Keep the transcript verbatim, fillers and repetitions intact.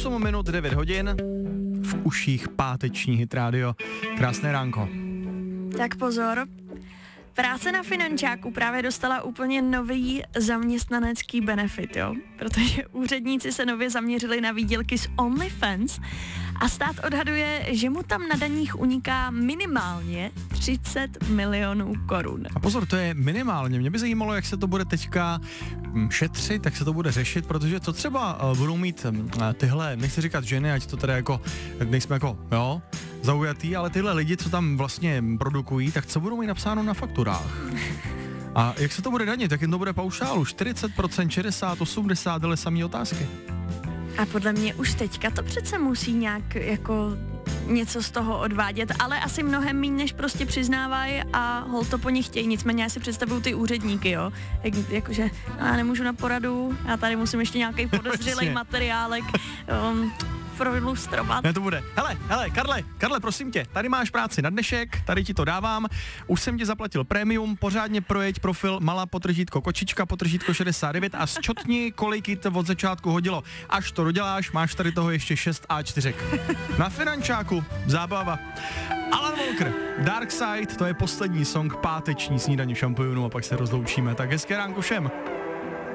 osm minut devět hodin, v uších páteční Hit Radio. Krásné ránko. Tak pozor, práce na finančáku právě dostala úplně nový zaměstnanecký benefit, jo? Protože úředníci se nově zaměřili na výdělky z OnlyFans a stát odhaduje, že mu tam na daních uniká minimálně třicet milionů korun. A pozor, to je minimálně. Mě by zajímalo, jak se to bude teďka šetřit, jak se to bude řešit, protože co třeba uh, budou mít um, tyhle, nechci říkat ženy, ať to teda jako, nejsme jako, jo, zaujatý, ale tyhle lidi, co tam vlastně produkují, tak co budou mít napsáno na fakturách? A jak se to bude danit? Jak jim to bude paušálu? čtyřicet procent, šedesát, osmdesát, ale samý otázky. A podle mě už teďka to přece musí nějak jako něco z toho odvádět, ale asi mnohem méně, než prostě přiznávají a hol to po nich chtějí. Nicméně já si představuju ty úředníky, jo. Jak, jakože já nemůžu na poradu, já tady musím ještě nějaký podezřelej materiálek um, proilustrovat. Ne, to bude. Hele, hele, Karle, Karle, prosím tě, tady máš práci na dnešek, tady ti to dávám, už jsem ti zaplatil prémium, pořádně projeď profil malá potržítko kočička, potržítko šedesát devět a zčotni, kolik jí to od začátku hodilo. Až to doděláš, máš tady toho ještě šest á čtyři. Na finančáku, zábava. Alan Walker, Dark Side, to je poslední song páteční Snídaně šampionů a pak se rozloučíme. Tak hezké ránko všem.